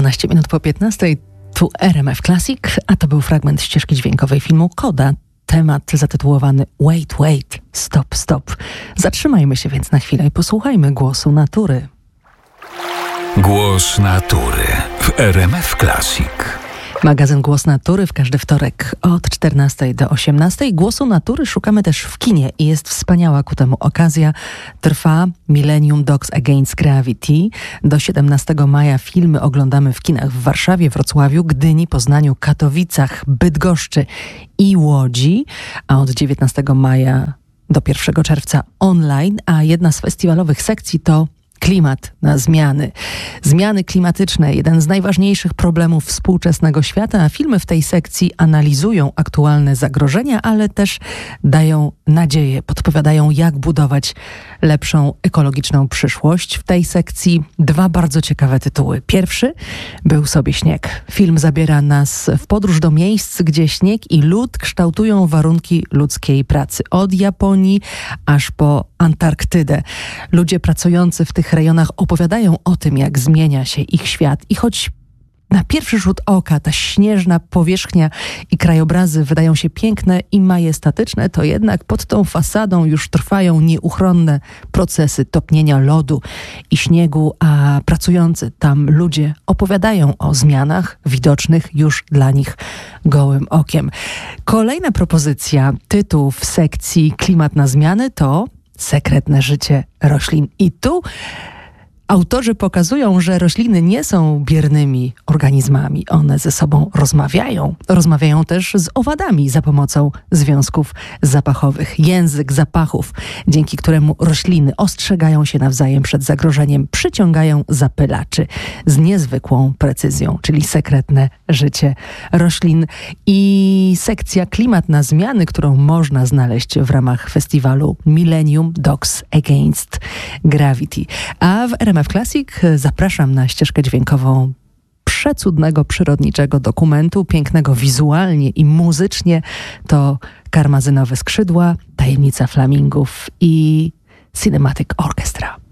12 minut po 15. Tu RMF Classic, a to był fragment ścieżki dźwiękowej filmu Koda. Temat zatytułowany Wait, stop. Zatrzymajmy się więc na chwilę i posłuchajmy głosu natury. Głos natury w RMF Classic. Magazyn Głos Natury w każdy wtorek od 14 do 18. Głosu Natury szukamy też w kinie i jest wspaniała ku temu okazja. Trwa Millennium Dogs Against Gravity. Do 17 maja filmy oglądamy w kinach w Warszawie, Wrocławiu, Gdyni, Poznaniu, Katowicach, Bydgoszczy i Łodzi. A od 19 maja do 1 czerwca online, a jedna z festiwalowych sekcji to Klimat na zmiany. Zmiany klimatyczne, jeden z najważniejszych problemów współczesnego świata, a filmy w tej sekcji analizują aktualne zagrożenia, ale też dają nadzieję, podpowiadają, jak budować lepszą ekologiczną przyszłość. W tej sekcji dwa bardzo ciekawe tytuły. Pierwszy Był sobie śnieg. Film zabiera nas w podróż do miejsc, gdzie śnieg i lód kształtują warunki ludzkiej pracy. Od Japonii aż po Antarktydę. Ludzie pracujący w tych rejonach opowiadają o tym, jak zmienia się ich świat. I choć na pierwszy rzut oka ta śnieżna powierzchnia i krajobrazy wydają się piękne i majestatyczne, to jednak pod tą fasadą już trwają nieuchronne procesy topnienia lodu i śniegu, a pracujący tam ludzie opowiadają o zmianach widocznych już dla nich gołym okiem. Kolejna propozycja, tytuł w sekcji Klimat na zmiany to Sekretne życie roślin. I tu autorzy pokazują, że rośliny nie są biernymi organizmami. One ze sobą rozmawiają. Rozmawiają też z owadami za pomocą związków zapachowych. Język zapachów, dzięki któremu rośliny ostrzegają się nawzajem przed zagrożeniem, przyciągają zapylaczy z niezwykłą precyzją, czyli sekretne życie roślin. I sekcja Klimat na zmiany, którą można znaleźć w ramach festiwalu Millennium Dogs Against Gravity. A w RMF Classic zapraszam na ścieżkę dźwiękową przecudnego, przyrodniczego dokumentu, pięknego wizualnie i muzycznie. To Karmazynowe skrzydła, Tajemnica flamingów i Cinematic Orchestra.